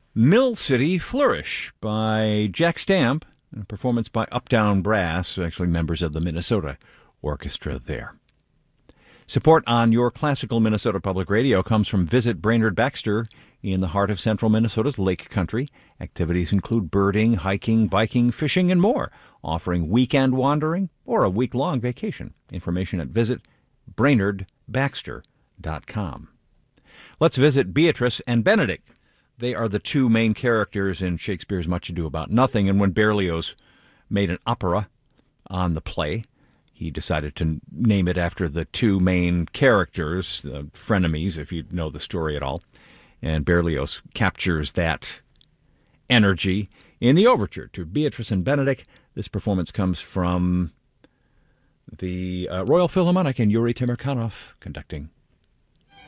Mill City Flourish by Jack Stamp, and a performance by Uptown Brass, actually members of the Minnesota Orchestra there. Support on Your Classical Minnesota Public Radio comes from Visit Brainerd Baxter in the heart of central Minnesota's Lake Country. Activities include birding, hiking, biking, fishing, and more, offering weekend wandering or a week-long vacation. Information at visitbrainerdbaxter.com. Let's visit Beatrice and Benedict. They are the two main characters in Shakespeare's Much Ado About Nothing, and when Berlioz made an opera on the play, he decided to name it after the two main characters, the frenemies, if you know the story at all. And Berlioz captures that energy in the overture to Beatrice and Benedict. This performance comes from the Royal Philharmonic and Yuri Timirkanov conducting.